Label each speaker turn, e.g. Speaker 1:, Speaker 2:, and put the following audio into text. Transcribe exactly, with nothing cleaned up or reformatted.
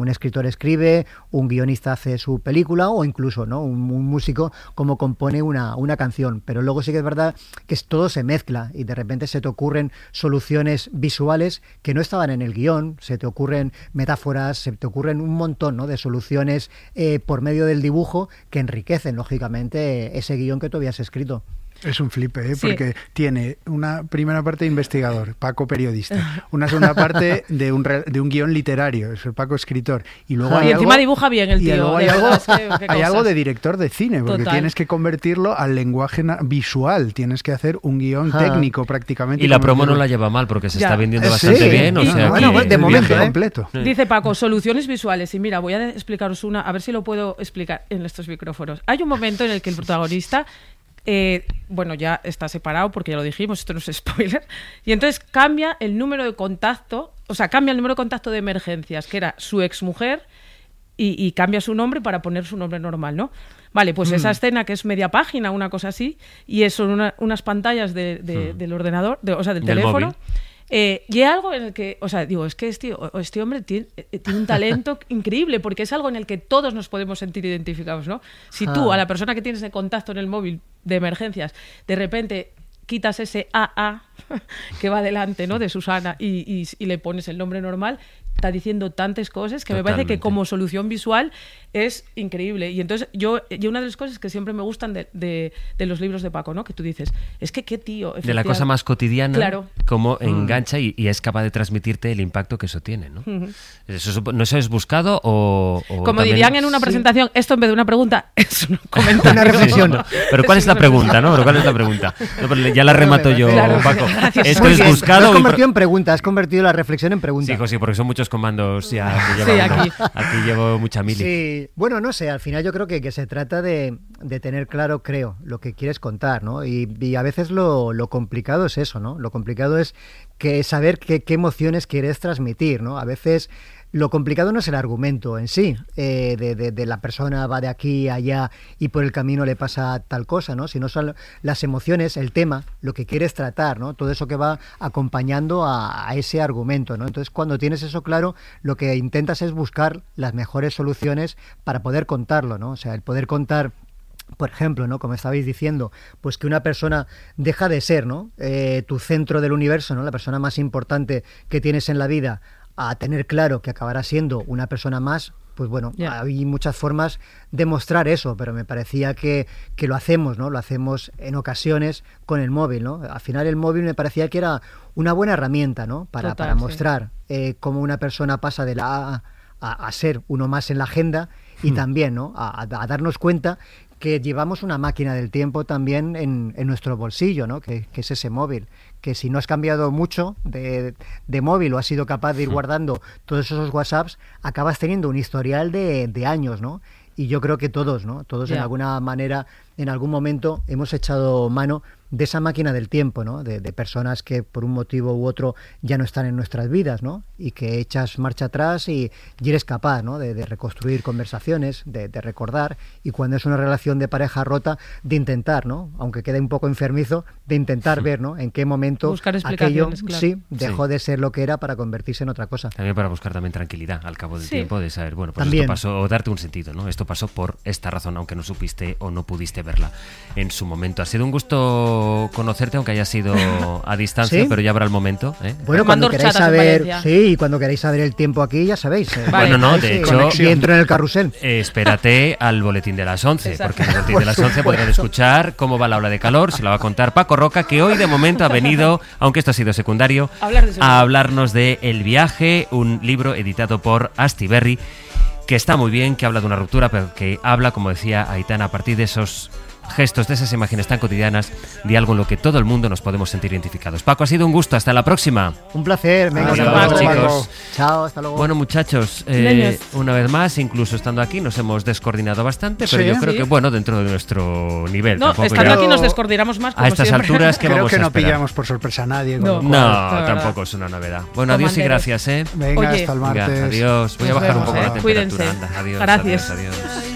Speaker 1: como un escritor escribe, un guionista hace su película o incluso, ¿no?, un, un músico como compone una, una canción. Pero luego sí que es verdad que todo se mezcla y de repente se te ocurren soluciones visuales que no estaban en el guión, se te ocurren metáforas, se te ocurren un montón, ¿no?, de soluciones eh, por medio del dibujo que enriquecen, lógicamente, ese guión que tú habías escrito.
Speaker 2: Es un flipe, ¿eh?
Speaker 3: Sí.
Speaker 2: Porque tiene una primera parte de investigador, Paco periodista, una segunda parte de un, re, de un guión literario, es el Paco escritor, y luego
Speaker 3: Ah,
Speaker 2: hay
Speaker 3: y encima
Speaker 2: algo,
Speaker 3: dibuja bien el tío.
Speaker 2: y luego hay,
Speaker 3: de
Speaker 2: algo,
Speaker 3: verdad, es que- qué
Speaker 2: hay algo
Speaker 3: cosas.
Speaker 2: de director de cine, porque
Speaker 3: Total.
Speaker 2: tienes que convertirlo al lenguaje na- visual, tienes que hacer un guión
Speaker 1: Ah.
Speaker 2: técnico prácticamente.
Speaker 4: Y la
Speaker 2: como
Speaker 4: promo
Speaker 2: que-
Speaker 4: no la lleva mal porque se
Speaker 3: Ya.
Speaker 4: está vendiendo
Speaker 2: Eh,
Speaker 4: bastante
Speaker 2: sí.
Speaker 4: bien. O
Speaker 3: Y-
Speaker 4: sea
Speaker 1: bueno,
Speaker 4: que-
Speaker 1: bueno, de
Speaker 2: el
Speaker 1: momento,
Speaker 2: viaje
Speaker 1: ¿eh?
Speaker 2: completo.
Speaker 3: Dice Paco, soluciones visuales. Y mira, voy a explicaros una, a ver si lo puedo explicar en estos micrófonos. Hay un momento en el que el protagonista, eh, bueno, ya está separado porque ya lo dijimos, esto no es spoiler, y entonces cambia el número de contacto, o sea, cambia el número de contacto de emergencias, que era su exmujer, y, y cambia su nombre para poner su nombre normal, ¿no? Vale, pues
Speaker 2: Mm.
Speaker 3: esa escena que es media página, una cosa así, y es- son una- unas pantallas de, de-
Speaker 4: Mm.
Speaker 3: del ordenador, de- o sea, del,
Speaker 4: Del
Speaker 3: teléfono.
Speaker 4: móvil.
Speaker 3: Eh, y hay algo en el que, o sea, digo, es que este, o- este hombre tiene, eh, tiene un talento increíble, porque es algo en el que todos nos podemos sentir identificados, ¿no? Si tú,
Speaker 1: Ah.
Speaker 3: a la persona que tienes de contacto en el móvil de emergencias, de repente quitas ese A A que va delante, ¿no?, de Susana y, y- y le pones el nombre normal, está diciendo tantas cosas que me parece que
Speaker 4: Totalmente.
Speaker 3: como solución visual es increíble. Y entonces yo, y una de las cosas que siempre me gustan de, de- de los libros de Paco, ¿no?, que tú dices, es que qué tío.
Speaker 4: De la cosa más cotidiana,
Speaker 3: Claro.
Speaker 4: cómo engancha y, y es capaz de transmitirte el impacto que eso tiene, ¿no? Eso, supo- ¿No eso es buscado o...? o
Speaker 3: Como
Speaker 4: también-
Speaker 3: dirían en una presentación, esto en vez de una pregunta es un comentario.
Speaker 1: Una reflexión.
Speaker 4: No, pero ¿cuál es la pregunta, no? Pero ¿cuál es la pregunta? No, pero ya la remato yo,
Speaker 3: Claro,
Speaker 4: Paco.
Speaker 3: gracias.
Speaker 4: Esto
Speaker 1: Muy
Speaker 4: es
Speaker 1: bien. Lo
Speaker 4: buscado...
Speaker 1: has
Speaker 4: y
Speaker 1: convertido
Speaker 4: pro-
Speaker 1: en pregunta, has convertido la reflexión en pregunta.
Speaker 4: Sí, hijo, sí, porque son muchos comandos ya que
Speaker 3: Sí,
Speaker 4: lleva uno.
Speaker 3: aquí.
Speaker 4: Aquí llevo mucha mili.
Speaker 1: Sí, bueno, no sé, al final yo creo que, que se trata de, de tener claro, creo, lo que quieres contar, ¿no? Y, y a veces lo, lo complicado es eso, ¿no? Lo complicado es que saber qué, qué emociones quieres transmitir, ¿no? A veces lo complicado no es el argumento en sí, eh, de, de, de la persona va de aquí a allá y por el camino le pasa tal cosa, ¿no? Sino son las emociones, el tema, lo que quieres tratar, ¿no? Todo eso que va acompañando a, a ese argumento, ¿no? Entonces, cuando tienes eso claro, lo que intentas es buscar las mejores soluciones para poder contarlo, ¿no? O sea, el poder contar, por ejemplo, ¿no?, como estabais diciendo, pues que una persona deja de ser, ¿no?, eh, tu centro del universo, ¿no?, la persona más importante que tienes en la vida, a tener claro que acabará siendo una persona más. Pues bueno,
Speaker 3: Yeah.
Speaker 1: hay muchas formas de mostrar eso, pero me parecía que, que lo hacemos, ¿no? Lo hacemos en ocasiones con el móvil, ¿no? Al final el móvil me parecía que era una buena herramienta, ¿no? Para,
Speaker 3: Total,
Speaker 1: para
Speaker 3: sí.
Speaker 1: mostrar eh, cómo una persona pasa de la A a, a ser uno más en la agenda y también, ¿no?, a, a darnos cuenta que llevamos una máquina del tiempo también en, en nuestro bolsillo, ¿no?, que, que es ese móvil, que si no has cambiado mucho de, de móvil o has sido capaz de ir guardando todos esos WhatsApps, acabas teniendo un historial de, de años, ¿no? Y yo creo que todos, ¿no? Todos en
Speaker 3: Ya.
Speaker 1: alguna manera, en algún momento, hemos echado mano de esa máquina del tiempo, ¿no? De, de personas que por un motivo u otro ya no están en nuestras vidas, ¿no? Y que echas marcha atrás y, y eres capaz, ¿no?, de, de reconstruir conversaciones, de, de recordar, y cuando es una relación de pareja rota, de intentar, ¿no?, aunque quede un poco enfermizo, de intentar ver, ¿no?, en qué momento
Speaker 3: Buscar
Speaker 1: aquello
Speaker 3: explicaciones, claro.
Speaker 1: sí dejó
Speaker 4: Sí.
Speaker 1: de ser lo que era para convertirse en otra cosa.
Speaker 4: También para buscar también tranquilidad al cabo del
Speaker 3: Sí.
Speaker 4: tiempo, de saber, bueno, pues
Speaker 1: También.
Speaker 4: esto pasó, o darte un sentido, ¿no? Esto pasó por esta razón, aunque no supiste o no pudiste verla en su momento. Ha sido un gusto conocerte, aunque haya sido a distancia,
Speaker 1: ¿Sí?
Speaker 4: pero ya habrá el momento, ¿eh?
Speaker 1: Bueno,
Speaker 3: Te
Speaker 1: cuando
Speaker 3: mando
Speaker 1: queráis
Speaker 3: horchatas en
Speaker 1: saber,
Speaker 3: Valencia.
Speaker 1: sí, y cuando queráis saber el tiempo aquí, ya sabéis. eh.
Speaker 3: Vale.
Speaker 4: Bueno, no,
Speaker 1: Sí,
Speaker 4: de
Speaker 1: sí.
Speaker 4: hecho...
Speaker 1: Y entro en el carrusel.
Speaker 4: Eh, espérate al boletín de las once,
Speaker 3: Exacto.
Speaker 4: porque en el boletín de las once podrán escuchar cómo va la ola de calor, se la va a contar Paco Roca, que hoy de momento ha venido, aunque esto ha sido secundario,
Speaker 3: Hablar de su
Speaker 4: a
Speaker 3: libro.
Speaker 4: hablarnos de El viaje, un libro editado por Astiberri, que está muy bien, que habla de una ruptura, pero que habla, como decía Aitana, a partir de esos gestos, de esas imágenes tan cotidianas, de algo en lo que todo el mundo nos podemos sentir identificados. Paco, ha sido un gusto, hasta la próxima.
Speaker 1: Un placer. Venga,
Speaker 4: Adiós,
Speaker 1: hasta luego,
Speaker 4: chicos.
Speaker 1: Paco. Chao, hasta luego.
Speaker 4: Bueno, muchachos, eh,
Speaker 3: Leños.
Speaker 4: una vez más, incluso estando aquí, nos hemos descoordinado bastante, pero
Speaker 2: Sí.
Speaker 4: yo creo
Speaker 3: Sí.
Speaker 4: que, bueno, dentro de nuestro nivel.
Speaker 3: No,
Speaker 4: tampoco
Speaker 3: estando
Speaker 4: ya-
Speaker 3: aquí nos descoordinamos más, como
Speaker 4: A estas
Speaker 3: siempre.
Speaker 4: alturas, ¿qué
Speaker 2: Creo
Speaker 4: vamos
Speaker 2: que
Speaker 4: a
Speaker 2: no
Speaker 4: esperar?
Speaker 2: pillamos por sorpresa a nadie. con
Speaker 3: No.
Speaker 2: lo cual-
Speaker 4: No,
Speaker 3: La verdad.
Speaker 4: tampoco es una novedad. Bueno, adiós y
Speaker 3: Comanderos.
Speaker 4: gracias, ¿eh?
Speaker 2: Venga,
Speaker 3: Oye.
Speaker 2: hasta el
Speaker 4: Venga,
Speaker 2: martes.
Speaker 4: adiós. Voy a
Speaker 3: Nos
Speaker 4: bajar un
Speaker 3: vemos,
Speaker 4: poco
Speaker 3: ¿eh?
Speaker 4: la temperatura.
Speaker 3: Cuídense.
Speaker 4: Anda, adiós,
Speaker 3: Gracias.
Speaker 4: adiós, adiós.